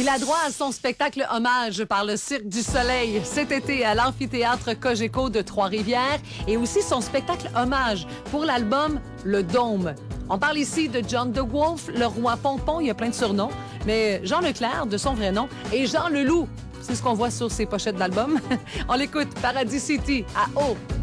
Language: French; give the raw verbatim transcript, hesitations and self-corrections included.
Il a droit à son spectacle hommage par le Cirque du Soleil cet été à l'amphithéâtre Cogeco de Trois-Rivières et aussi son spectacle hommage pour l'album Le Dôme. On parle ici de John DeWolf, le roi Pompon, il y a plein de surnoms, mais Jean Leclerc, de son vrai nom, et Jean Leloup, c'est ce qu'on voit sur ses pochettes d'album. On l'écoute, Paradis City, à O.